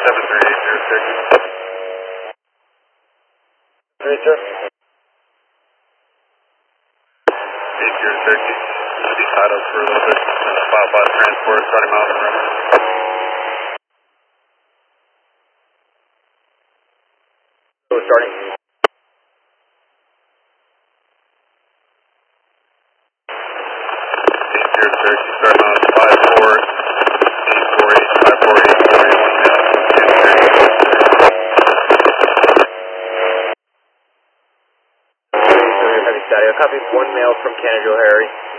Sir. 8030. Be tied up for a little bit. Wildfire transport, starting miles per hour. Starting. 8030, start miles 54, 848, 548, 41 male. Heavy static. I copy 1 male from Canada, Harry.